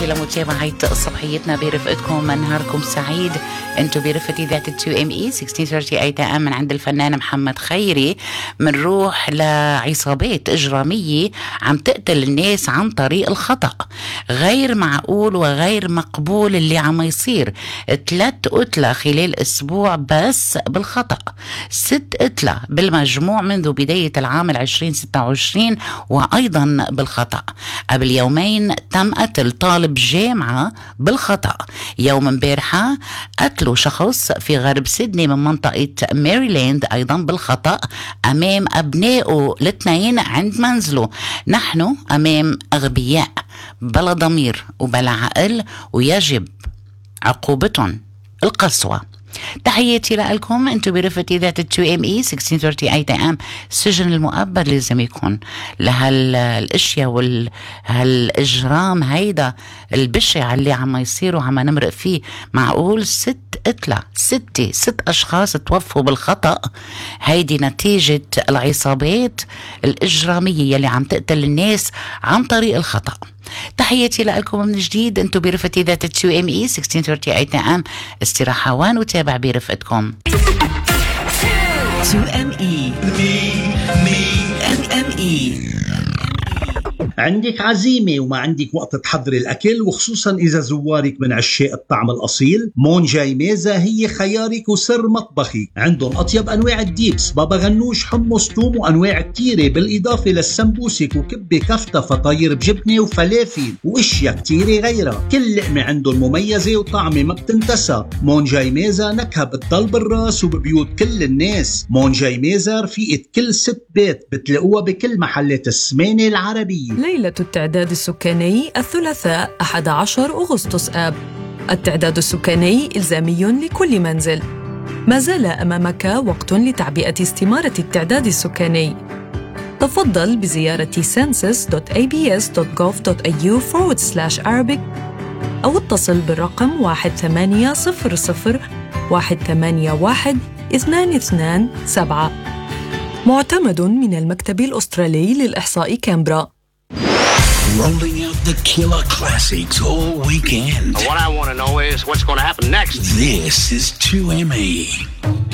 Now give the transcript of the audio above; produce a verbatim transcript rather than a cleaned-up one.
تحياتي لمتابعة صبحيتنا برفقتكم، نهاركم سعيد. انتو برفقتي ذات تو ام اي ستة عشر ثلاثين ام من عند الفنان محمد خيري. منروح لعصابات إجرامية عم تقتل الناس عن طريق الخطأ. غير معقول وغير مقبول اللي عم يصير. ثلاث قتلة خلال أسبوع بس بالخطأ، ست قتلة بالمجموع منذ بداية العام العشرين ستة وعشرين وأيضا بالخطأ. قبل يومين تم قتل طالب جامعة بالخطأ. يوم امبارحة قتلوا شخص في غرب سيدني من منطقة ماريلاند أيضا بالخطأ أمام أبنائه الاثنين عند منزله. نحن أمام أغبياء بلا ضمير وبلا عقل، ويجب عقوبتهم القسوة. تحياتي لكم. انتو برفقتي ذات تو ام اي ستة عشر ثلاثين ام. السجن المؤبد لازم يكون لهالاشياء والهالاجرام هيدا البشع اللي عم يصير وعم نمرق فيه. معقول ست قتلة، ستة ست اشخاص توفوا بالخطأ؟ هيدي نتيجة العصابات الإجرامية اللي عم تقتل الناس عن طريق الخطأ. تحياتي لكم من جديد. انتو برفقتي ذات تو ام اي ستة عشر ثلاثين ام. استراحة وان وتابع برفقتكم. تو ام اي ام ام اي. عندك عزيمة وما عندك وقت تحضري الأكل، وخصوصا إذا زوارك من عشاق الطعم الأصيل، مونجاي ميزة هي خيارك وسر مطبخك. عندهم أطيب أنواع الديبس، بابا غنوش، حمص، توم، وأنواع كتيرة، بالإضافة للسمبوسك وكبة كفتة، فطاير بجبنة وفلافل وإشياء كتيرة غيرها. كل لقمة عندهم مميزة وطعمة ما بتنتسى. مونجاي ميزة نكهة بتضل بالراس وببيوت كل الناس. مونجاي ميزة رفيقة كل ست بيت، بتلاقوها بكل محلات السمانة العربية. ليلة التعداد السكاني الثلاثاء أحد عشر أغسطس آب. التعداد السكاني إلزامي لكل منزل. ما زال أمامك وقت لتعبئة استمارة التعداد السكاني. تفضل بزيارة census دوت a b s دوت gov دوت a u forward slash arabic أو اتصل بالرقم واحد ثمانية صفر صفر واحد ثمانية واحد اثنان اثنان سبعة. معتمد من المكتب الأسترالي للإحصاء كامبرا. Rolling out the killer classics all weekend. What I want to know is what's going to happen next. This is two M E.